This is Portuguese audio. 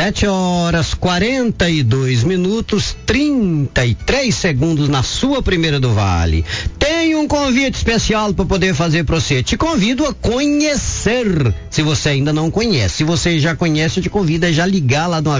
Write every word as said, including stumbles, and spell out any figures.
Sete horas, quarenta e dois minutos, trinta e três segundos na sua primeira do Vale. Tem um convite especial para poder fazer para você. Te convido a conhecer, se você ainda não conhece. Se você já conhece, eu te convido a já ligar lá no